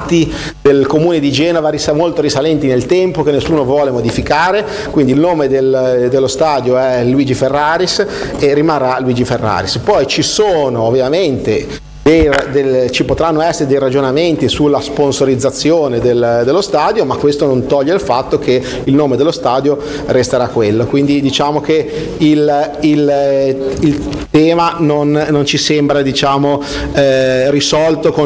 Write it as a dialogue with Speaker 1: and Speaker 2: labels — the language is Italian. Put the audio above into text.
Speaker 1: atti del comune di Genova molto risalenti nel tempo che nessuno vuole modificare, quindi il nome dello stadio è Luigi Ferraris e rimarrà Luigi Ferraris. Poi ci sono ovviamente ci potranno essere dei ragionamenti sulla sponsorizzazione dello stadio, ma questo non toglie il fatto che il nome dello stadio resterà quello, quindi diciamo che il tema non ci sembra risolto con